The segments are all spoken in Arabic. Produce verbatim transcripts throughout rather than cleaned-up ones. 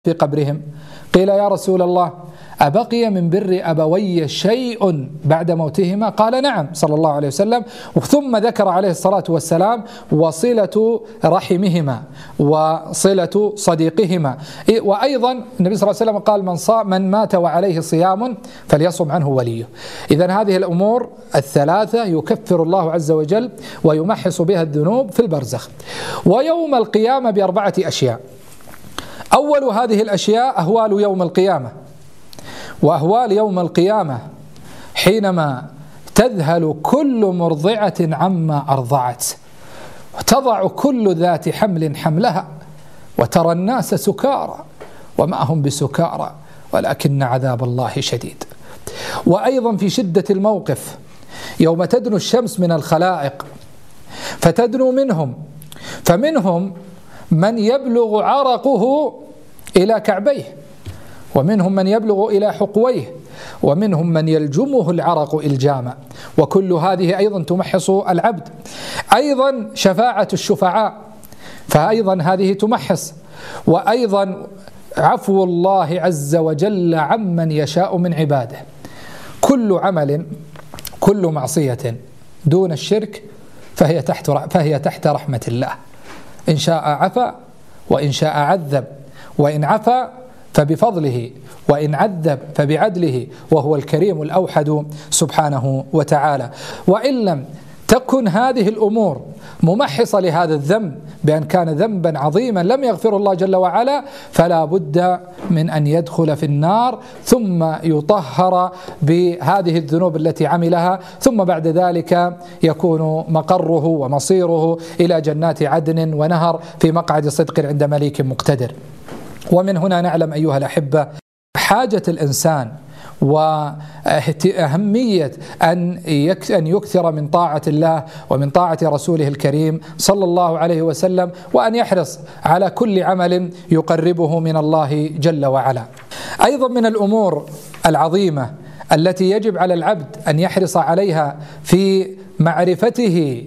في قبرهم. قيل يا رسول الله أبقي من بر أبوي شيء بعد موتهما؟ قال نعم صلى الله عليه وسلم. ثم ذكر عليه الصلاة والسلام وصلة رحمهما وصلة صديقهما. وأيضا النبي صلى الله عليه وسلم قال من, صام من مات وعليه صيام فليصم عنه وليه. إذن هذه الأمور الثلاثة يكفر الله عز وجل ويمحص بها الذنوب في البرزخ. ويوم القيامة بأربعة أشياء. أول هذه الأشياء أهوال يوم القيامة. وأهوال يوم القيامة حينما تذهل كل مرضعة عما أرضعت وتضع كل ذات حمل حملها وترى الناس سكارى وما هم بسكارى ولكن عذاب الله شديد. وأيضا في شدة الموقف يوم تدنو الشمس من الخلائق فتدنو منهم فمنهم من يبلغ عرقه إلى كعبيه ومنهم من يبلغ إلى حقويه ومنهم من يلجمه العرق إلجاما. وكل هذه أيضا تمحص العبد. أيضا شفاعة الشفعاء فأيضا هذه تمحص. وأيضا عفو الله عز وجل عمن يشاء من عباده. كل عمل كل معصية دون الشرك فهي تحت فهي تحت رحمة الله. إن شاء عفا وإن شاء عذب، وإن عفا فبفضله وإن عذب فبعدله وهو الكريم الأوحد سبحانه وتعالى. وإن لم تكن هذه الأمور ممحصة لهذا الذنب بأن كان ذنبا عظيما لم يغفر الله جل وعلا فلا بد من أن يدخل في النار ثم يطهر بهذه الذنوب التي عملها ثم بعد ذلك يكون مقره ومصيره إلى جنات عدن ونهر في مقعد صدق عند مليك مقتدر. ومن هنا نعلم أيها الأحبة حاجة الإنسان وأهمية أن يكثر من طاعة الله ومن طاعة رسوله الكريم صلى الله عليه وسلم وأن يحرص على كل عمل يقربه من الله جل وعلا. أيضا من الأمور العظيمة التي يجب على العبد أن يحرص عليها في معرفته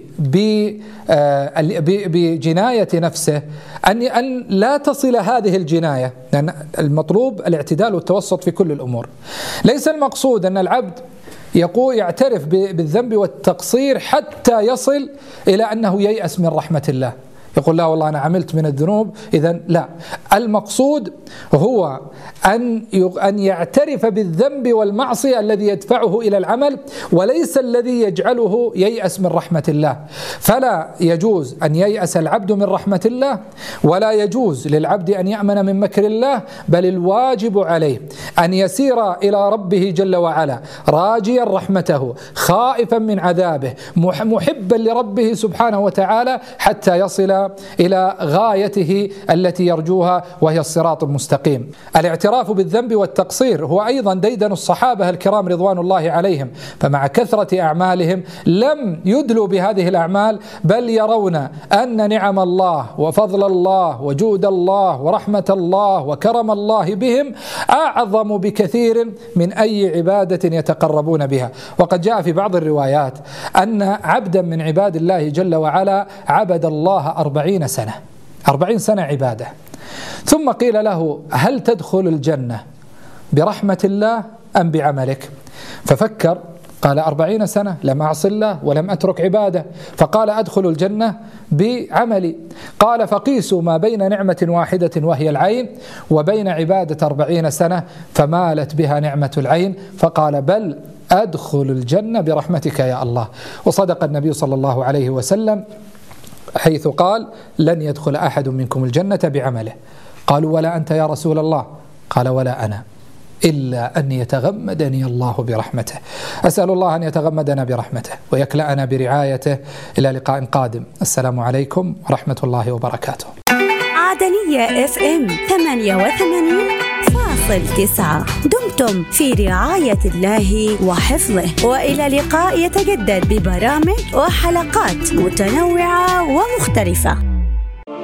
بجناية نفسه أن لا تصل هذه الجناية، لأن المطلوب الاعتدال والتوسط في كل الأمور. ليس المقصود أن العبد يقول يعترف بالذنب والتقصير حتى يصل إلى أنه ييأس من رحمة الله، يقول لا والله أنا عملت من الذنوب إذن لا. المقصود هو أن أن يعترف بالذنب والمعصية الذي يدفعه إلى العمل وليس الذي يجعله ييأس من رحمة الله. فلا يجوز أن ييأس العبد من رحمة الله ولا يجوز للعبد أن يأمن من مكر الله، بل الواجب عليه أن يسير إلى ربه جل وعلا راجيا رحمته خائفا من عذابه محبا لربه سبحانه وتعالى حتى يصل إلى غايته التي يرجوها وهي الصراط المستقيم. الاعتراف بالذنب والتقصير هو أيضا ديدن الصحابة الكرام رضوان الله عليهم، فمع كثرة أعمالهم لم يدلوا بهذه الأعمال بل يرون أن نعم الله وفضل الله وجود الله ورحمة الله وكرم الله بهم أعظم بكثير من أي عبادة يتقربون بها. وقد جاء في بعض الروايات أن عبدا من عباد الله جل وعلا عبد الله أربعين سنة أربعين سنة عبادة، ثم قيل له هل تدخل الجنة برحمة الله أم بعملك؟ ففكر قال أربعين سنة لم أعص الله ولم أترك عبادة، فقال أدخل الجنة بعملي. قال فقيسوا ما بين نعمة واحدة وهي العين وبين عبادة أربعين سنة فمالت بها نعمة العين، فقال بل أدخل الجنة برحمتك يا الله. وصدق النبي صلى الله عليه وسلم حيث قال لن يدخل أحد منكم الجنة بعمله. قالوا ولا أنت يا رسول الله؟ قال ولا أنا إلا أن يتغمدني الله برحمته. أسأل الله أن يتغمدنا برحمته ويكلأنا برعايته. إلى لقاء قادم. السلام عليكم ورحمة الله وبركاته. عدنية اف ام ثمانية وثمانين فاصل تسعة. دمتم في رعاية الله وحفظه، وإلى لقاء يتجدد ببرامج وحلقات متنوعة ومختلفة.